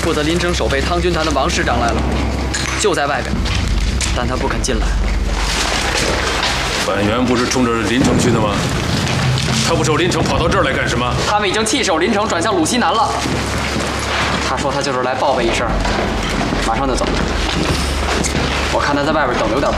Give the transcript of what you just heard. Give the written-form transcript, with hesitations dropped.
负责临城守备汤君坛的王师长来了，就在外边，但他不肯进来。 板垣不是冲着临城去的吗？他不守临城，跑到这儿来干什么？ 他们已经弃守临城，转向鲁西南了。他说他就是来报备一声，马上就走。我看他在外边等了有点